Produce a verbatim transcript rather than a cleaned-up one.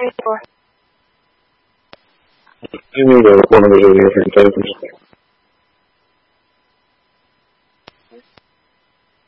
four. You need a one of the different tokens.